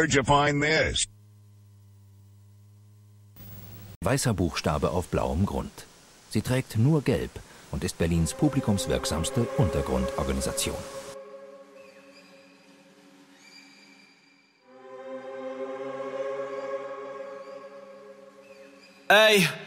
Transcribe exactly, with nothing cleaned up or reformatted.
Where'd you find this? Weißer Buchstabe auf blauem Grund. Sie trägt nur Gelb und ist Berlins publikumswirksamste Untergrundorganisation. Ey!